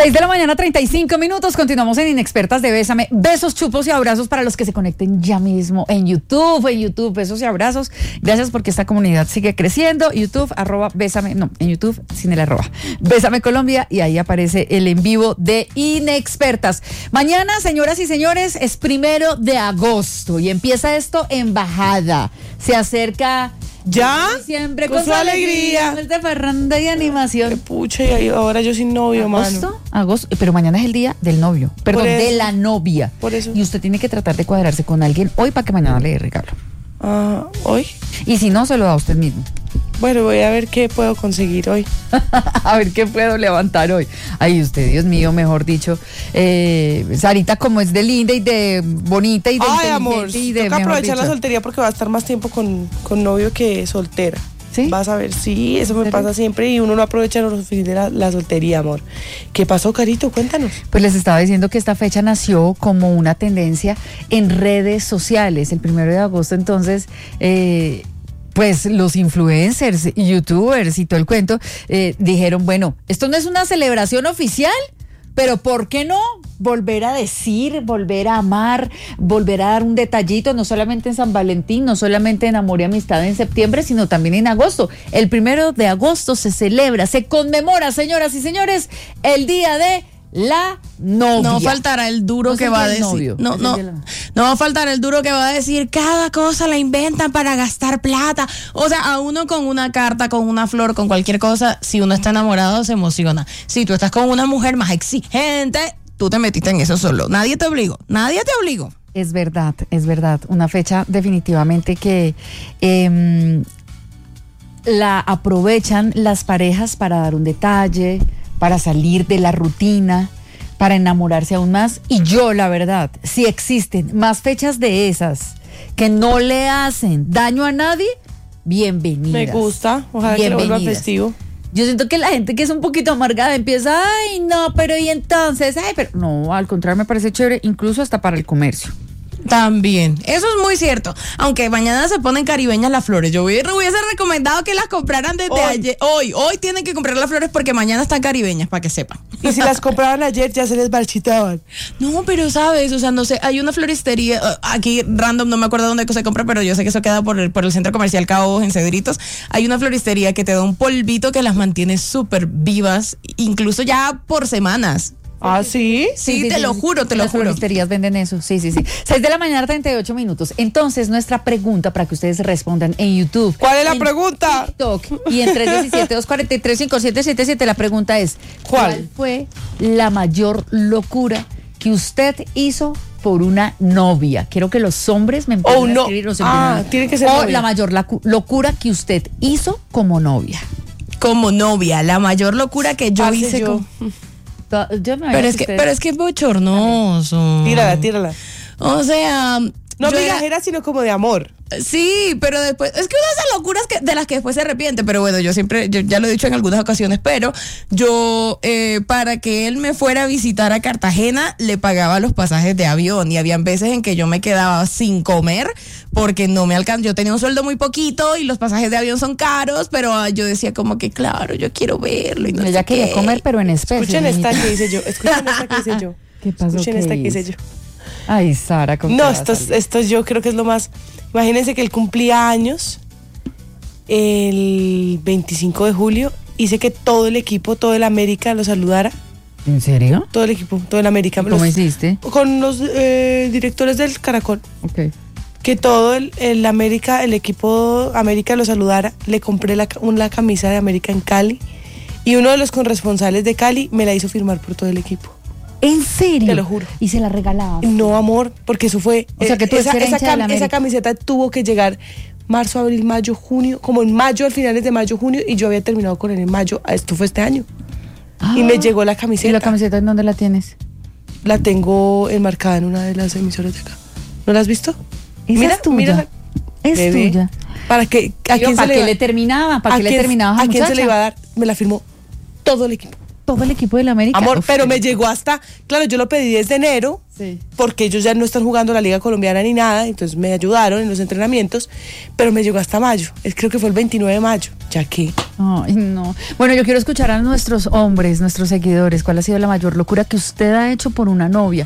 6 de la mañana, 35 minutos. Continuamos en Inexpertas de Bésame. Besos, chupos y abrazos para los que se conecten ya mismo en YouTube. Besos y abrazos. Gracias porque esta comunidad sigue creciendo. YouTube, @Bésame. No, en YouTube, sin el arroba. Bésame Colombia. Y ahí aparece el en vivo de Inexpertas. Mañana, señoras y señores, es 1 de agosto y empieza esto en bajada. Se acerca... ¿Ya? Siempre con su alegría. De parranda y animación. Pucha, y ahora yo sin novio, Agosto, pero mañana es el día del novio. Perdón, de la novia. Por eso. Y usted tiene que tratar de cuadrarse con alguien hoy para que mañana le dé regalo. ¿Hoy? Y si no, se lo da a usted mismo. Bueno, voy a ver qué puedo conseguir hoy. A ver qué puedo levantar hoy. Ay, usted, Dios mío, mejor dicho. Sarita, como es de linda y de bonita y de inteligente. Amor, y de, toca aprovechar la soltería porque va a estar más tiempo con novio que soltera. ¿Sí? Vas a ver, sí, eso me pasa siempre y uno no aprovecha los fines de la soltería, amor. ¿Qué pasó, Carito? Cuéntanos. Pues les estaba diciendo que esta fecha nació como una tendencia en redes sociales. El 1 de agosto, entonces... pues los influencers y youtubers y todo el cuento dijeron, bueno, esto no es una celebración oficial, pero ¿por qué no volver a decir, volver a amar, volver a dar un detallito, no solamente en San Valentín, no solamente en Amor y Amistad en septiembre, sino también en agosto? El 1 de agosto se celebra, se conmemora, señoras y señores, el día de la novia. No faltará el duro que va a decir. No va a faltar el duro que va a decir, cada cosa la inventan para gastar plata. O sea, a uno con una carta, con una flor, con cualquier cosa, si uno está enamorado se emociona. Si tú estás con una mujer más exigente, tú te metiste en eso solo. Nadie te obligó. Es verdad. Una fecha definitivamente que la aprovechan las parejas para dar un detalle, para salir de la rutina, para enamorarse aún más. Y yo, la verdad, si existen más fechas de esas que no le hacen daño a nadie, bienvenidas. Me gusta, ojalá que lo vuelva festivo. Yo siento que la gente que es un poquito amargada empieza, ay, no, pero y entonces, ay, pero no, al contrario, me parece chévere, incluso hasta para el comercio. También, eso es muy cierto. Aunque mañana se ponen caribeñas las flores, yo hubiese recomendado que las compraran desde ayer. Hoy tienen que comprar las flores porque mañana están caribeñas, para que sepan. Y si las compraban ayer ya se les marchitaban. No, pero sabes, o sea, no sé, hay una floristería aquí random, no me acuerdo dónde se compra, pero yo sé que eso queda por el centro comercial Cabo en Cedritos. Hay una floristería que te da un polvito que las mantiene súper vivas, incluso ya por semanas. ¿Ah, sí? Sí, te lo juro. Las floristerías venden eso, sí. 6 de la mañana, 38 minutos. Entonces, nuestra pregunta para que ustedes respondan en YouTube. ¿Cuál es la pregunta? TikTok y en 317-243-5777 la pregunta es, ¿cuál fue la mayor locura que usted hizo por una novia? Quiero que los hombres me empiecen a escribir. Tiene que ser o novia. la mayor locura que usted hizo como novia. Como novia, la mayor locura que yo hice Pero es que es bochornoso. Tírala. O sea... No migajera, sino como de amor. Sí, pero después... Es que uno hace locuras de las que después se arrepiente. Pero bueno, yo ya lo he dicho en algunas ocasiones, pero yo, para que él me fuera a visitar a Cartagena, le pagaba los pasajes de avión. Y habían veces en que yo me quedaba sin comer porque no me alcanzaba. Yo tenía un sueldo muy poquito y los pasajes de avión son caros, pero yo decía como que, claro, yo quiero verlo. Y no Ella quería comer, pero en especie. Escuchen esta que hice yo. ¿Qué pasó? Escuchen esta que hice yo. Ay, Sara, no, esto yo creo que es lo más. Imagínense que él cumplía años el 25 de julio. Hice que todo el equipo, todo el América lo saludara. ¿En serio? Todo el equipo, todo el América. ¿Cómo hiciste? Con los directores del Caracol. Ok. Que todo el América, el equipo América lo saludara. Le compré la camisa de América en Cali. Y uno de los corresponsales de Cali me la hizo firmar por todo el equipo. ¿En serio? Te lo juro. ¿Y se la regalaba? No, amor, porque eso fue... O sea, que tú esa camiseta tuvo que llegar marzo, abril, mayo, junio, como en mayo, al finales de mayo, junio, y yo había terminado con él en mayo. Esto fue este año. Y me llegó la camiseta. ¿Y la camiseta en dónde la tienes? La tengo enmarcada en una de las emisoras de acá. ¿No la has visto? Mira, es tuya. Mira. Es tuya. ¿Para qué? ¿A quién ¿Para qué le terminaba? ¿Para qué le terminaba a quién muchacha? se le iba a dar? Me la firmó todo el equipo. Todo el equipo de la América. Amor, pero me llegó hasta... Claro, yo lo pedí desde enero Sí. porque ellos ya no están jugando la Liga Colombiana ni nada, entonces me ayudaron en los entrenamientos, pero me llegó hasta mayo, creo que fue el 29 de mayo, ya que... Ay, no. Bueno, yo quiero escuchar a nuestros hombres, nuestros seguidores. ¿Cuál ha sido la mayor locura que usted ha hecho por una novia?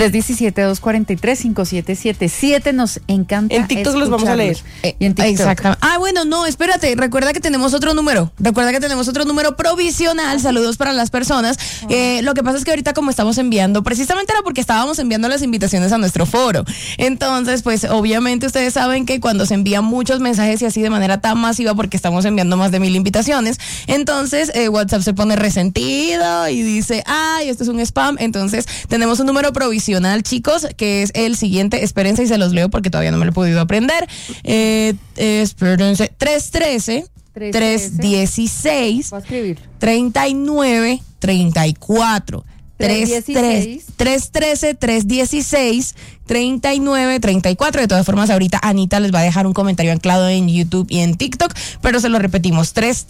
317-243-5777. Nos encanta. En TikTok los vamos a leer. Y en TikTok. Exactamente. Ah, bueno, no, espérate. Recuerda que tenemos otro número. Recuerda que tenemos otro número provisional. Saludos para las personas. Lo que pasa es que ahorita como estamos enviando, precisamente era porque estábamos enviando las invitaciones a nuestro foro. Entonces, pues obviamente ustedes saben que cuando se envían muchos mensajes y así de manera tan masiva, porque estamos enviando más de 1000 invitaciones, entonces WhatsApp se pone resentido y dice, ay, esto es un spam. Entonces tenemos un número provisional, chicos, que es el siguiente. Espérense y se los leo porque todavía no me lo he podido aprender. Espérense. 316 Voy a escribir. 39 34 316 313 39 34. De todas formas, ahorita Anita les va a dejar un comentario anclado en YouTube y en TikTok, pero se lo repetimos: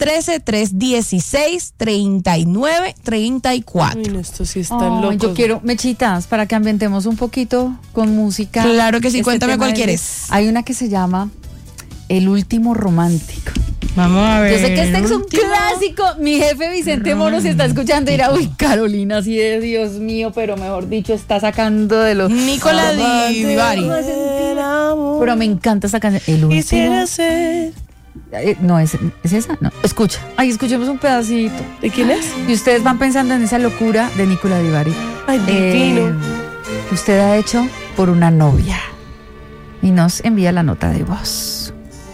313 39 34. Uy, no, esto sí están locos. Yo quiero mechitas para que ambientemos un poquito con música. Claro que sí, cuéntame tema cuál quieres. Hay una que se llama El Último Romántico. Vamos a ver. Yo sé que este es un clásico. Mi jefe Vicente Moro se está escuchando y dirá, uy, Carolina, sí de Dios mío, pero mejor dicho, está sacando de los... Nicola Di Bari. Pero me encanta esta canción. El último... Quisiera ser... No, ¿es esa? No. Escucha. Ay, escuchemos un pedacito. ¿De quién es? Y ustedes van pensando en esa locura de Nicola Di Bari. Ay, divino. Que usted ha hecho por una novia. Y nos envía la nota de voz.